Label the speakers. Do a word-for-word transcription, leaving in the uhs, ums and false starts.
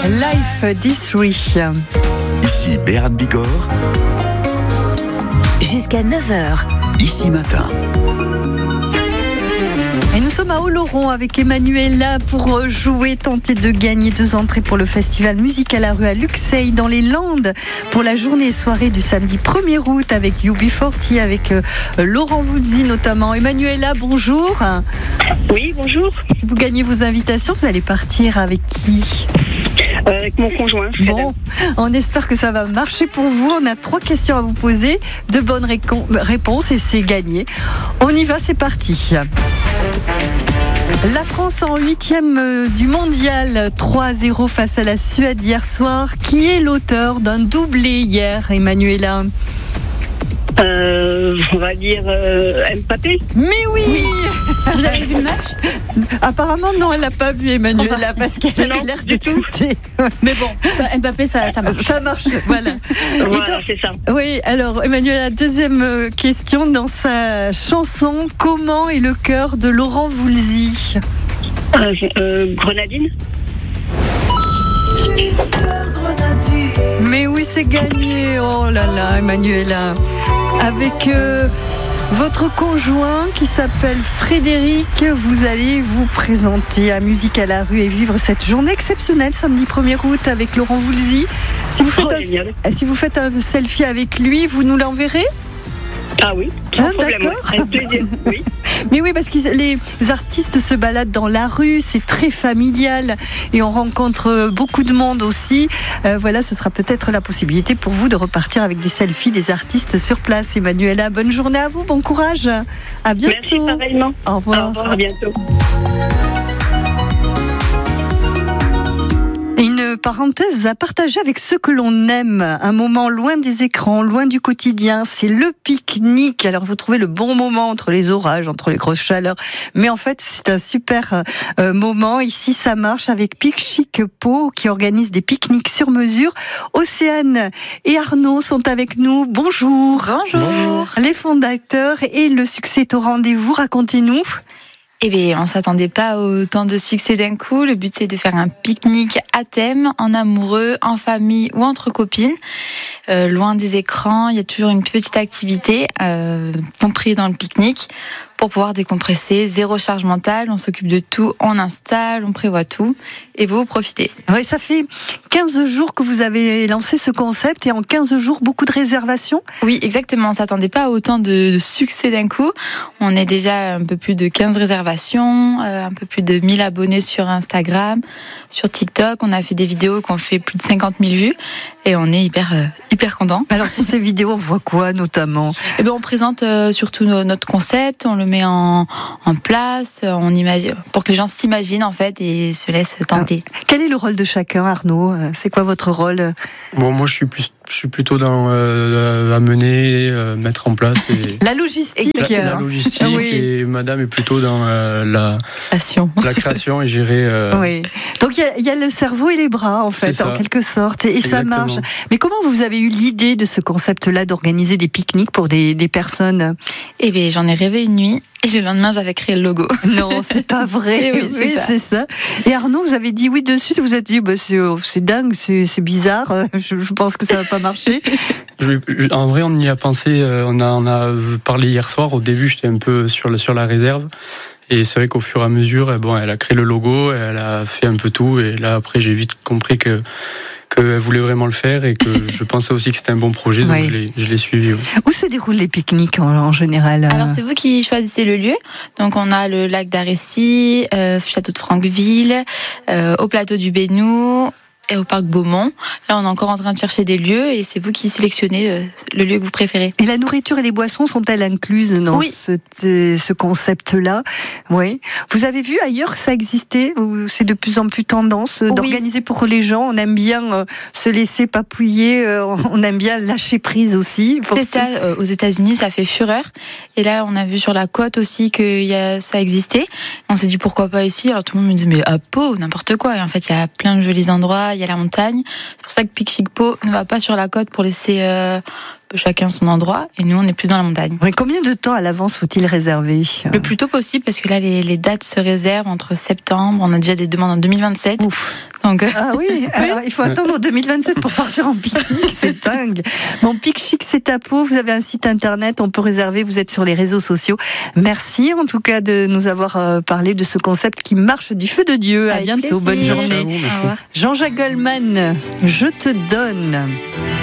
Speaker 1: Life D trois.
Speaker 2: Ici Béran Bigorre.
Speaker 3: Jusqu'à neuf heures.
Speaker 2: Ici Matin.
Speaker 1: Et nous sommes à Oloron avec Emmanuela pour jouer, tenter de gagner deux entrées pour le festival Musique à la rue à Luxeuil dans les Landes pour la journée et soirée du samedi premier août avec U B quarante, avec euh, Laurent Voulzy notamment. Emmanuela, bonjour.
Speaker 4: Oui, bonjour.
Speaker 1: Si vous gagnez vos invitations, vous allez partir avec qui ?
Speaker 4: Euh, avec mon conjoint.
Speaker 1: Bon, on espère que ça va marcher pour vous. On a trois questions à vous poser, de bonnes récon- réponses et c'est gagné. On y va, c'est parti. La France en huitième du mondial, trois à zéro face à la Suède hier soir. Qui est l'auteur d'un doublé hier, Emmanuela ?
Speaker 4: Euh, on va dire euh, Mbappé.
Speaker 1: Mais oui, oui.
Speaker 5: Vous avez vu le match ?
Speaker 1: Apparemment non, elle l'a pas vu, Emmanuela, parce qu'elle
Speaker 4: Non,
Speaker 1: avait l'air
Speaker 4: du
Speaker 1: de
Speaker 4: tout.
Speaker 1: douter.
Speaker 5: Mais bon, ça, Mbappé, ça, ça marche.
Speaker 1: Ça marche, voilà.
Speaker 4: Voilà,
Speaker 1: donc-
Speaker 4: c'est ça.
Speaker 1: Oui, alors Emmanuela, deuxième euh, question dans sa chanson. Comment est le cœur de Laurent Voulzy ?
Speaker 4: Euh, euh, Grenadine.
Speaker 1: Mais oui, c'est gagné. Oh là là, Emmanuela. Avec euh, votre conjoint qui s'appelle Frédéric, vous allez vous présenter à Musique à la rue et vivre cette journée exceptionnelle samedi premier août avec Laurent Voulzy. Si vous faites,
Speaker 4: Oh,
Speaker 1: un,
Speaker 4: génial.
Speaker 1: si vous faites un selfie avec lui, vous nous l'enverrez ?
Speaker 4: Ah oui, sans
Speaker 1: Ah,
Speaker 4: problème.
Speaker 1: d'accord.
Speaker 4: ouais. Avec plaisir, oui.
Speaker 1: Mais oui, parce que les artistes se baladent dans la rue, c'est très familial et on rencontre beaucoup de monde aussi. Euh, voilà, ce sera peut-être la possibilité pour vous de repartir avec des selfies des artistes sur place. Emmanuela, bonne journée à vous, bon courage. À bientôt.
Speaker 4: Merci pareillement.
Speaker 1: Au revoir.
Speaker 4: Au revoir, à bientôt.
Speaker 1: Une parenthèse à partager avec ceux que l'on aime, un moment loin des écrans, loin du quotidien, c'est le pique-nique. Alors vous trouvez le bon moment entre les orages, entre les grosses chaleurs, mais en fait c'est un super euh, moment. Ici ça marche avec Pic Chic Pau qui organise des pique-niques sur mesure. Océane et Arnaud sont avec nous. Bonjour.
Speaker 5: Bonjour.
Speaker 1: Les fondateurs et le succès est au rendez-vous. Racontez-nous.
Speaker 5: Eh bien, on s'attendait pas à autant de succès d'un coup. Le but, c'est de faire un pique-nique à thème, en amoureux, en famille ou entre copines. Euh, loin des écrans, il y a toujours une petite activité euh, compris dans le pique-nique pour pouvoir décompresser. Zéro charge mentale, on s'occupe de tout, on installe, on prévoit tout. Et vous, profitez.
Speaker 1: Ouais, ça fait quinze jours que vous avez lancé ce concept et en quinze jours, beaucoup de réservations.
Speaker 5: Oui, exactement. On s'attendait pas à autant de, de succès d'un coup. On est déjà un peu plus de quinze réservations, euh, un peu plus de mille abonnés sur Instagram, sur TikTok. On a fait des vidéos qui ont fait plus de cinquante mille vues et on est hyper, euh, hyper contents.
Speaker 1: Alors sur ces vidéos, on voit quoi notamment ?
Speaker 5: Et ben, on présente euh, surtout no- notre concept, on le met en, en place, on imagine, pour que les gens s'imaginent en fait et se laissent tenter.
Speaker 1: Quel est le rôle de chacun, Arnaud ? C'est quoi votre rôle ?
Speaker 6: Bon, moi, je suis plus, je suis plutôt dans euh, à mener, euh, mettre en place et
Speaker 1: La logistique.
Speaker 6: la, la logistique.
Speaker 1: Oui.
Speaker 6: Et Madame est plutôt dans euh, la,
Speaker 5: Passion.
Speaker 6: la création et gérer. Euh,
Speaker 1: Oui. Donc il y a- il y, a le cerveau et les bras en fait,
Speaker 6: C'est ça.
Speaker 1: en quelque sorte, et, et ça
Speaker 6: Exactement.
Speaker 1: marche. Mais comment vous avez eu l'idée de ce concept-là d'organiser des pique-niques pour des, des personnes ?
Speaker 5: Eh bien, j'en ai rêvé une nuit et le lendemain, j'avais créé le logo.
Speaker 1: Non, c'est pas vrai.
Speaker 5: Eh oui, c'est ça.
Speaker 1: c'est ça. Et Arnaud, vous avez dit oui de suite. Vous êtes dit, bah, c'est, c'est dingue, c'est, c'est bizarre. Je, je pense que ça va pas marcher.
Speaker 6: je vais- je- en vrai, on y a pensé. euh, on a, on a parlé hier soir. Au début, j'étais un peu sur, le- sur la réserve. Et c'est vrai qu'au fur et à mesure, eh bon, elle a créé le logo, elle a fait un peu tout. Et là, après, j'ai vite compris que qu'elle voulait vraiment le faire et que je pensais aussi que c'était un bon projet, donc
Speaker 1: Oui.
Speaker 6: je l'ai, je l'ai suivi. Oui.
Speaker 1: Où se déroulent les pique-niques en, en général ?
Speaker 5: Alors c'est vous qui choisissez le lieu. Donc on a le lac d'Aressy, euh, château de Franqueville, euh, au plateau du Bénoux et au parc Beaumont. Là on est encore en train de chercher des lieux et c'est vous qui sélectionnez euh, le lieu que vous préférez.
Speaker 1: Et la nourriture et les boissons sont-elles incluses dans
Speaker 5: Oui.
Speaker 1: ce, ce concept-là ? Oui. Vous avez vu ailleurs que ça existait ou c'est de plus en plus tendance euh,
Speaker 5: Oui.
Speaker 1: d'organiser pour les gens ? On aime bien euh, se laisser papouiller, euh, on aime bien lâcher prise aussi. pour
Speaker 5: C'est ça, euh, aux États-Unis ça fait fureur. Et là on a vu sur la côte aussi que y a, ça existait. On s'est dit pourquoi pas ici. Alors tout le monde me disait mais à Pau, n'importe quoi. Et en fait il y a plein de jolis endroits, il y a la montagne. C'est pour ça que Pic Chic Pau ne va pas sur la côte pour laisser euh, chacun son endroit, et nous on est plus dans la montagne.
Speaker 1: Oui, combien de temps à l'avance faut-il réserver ?
Speaker 5: Le plus tôt possible, parce que là les, les dates se réservent entre septembre, on a déjà des demandes en deux mille vingt-sept.
Speaker 1: Ouf.
Speaker 5: Donc,
Speaker 1: ah oui, alors il faut attendre deux mille vingt-sept pour partir en pique-nique, c'est dingue. Bon, Pic Chic, c'est à Pau, vous avez un site internet, on peut réserver, vous êtes sur les réseaux sociaux. Merci en tout cas de nous avoir parlé de ce concept qui marche du feu de Dieu. À
Speaker 5: avec
Speaker 1: bientôt,
Speaker 5: plaisir.
Speaker 1: bonne journée.
Speaker 6: Ciao, merci.
Speaker 5: Au revoir.
Speaker 1: Jean-Jacques Goldman, je te donne.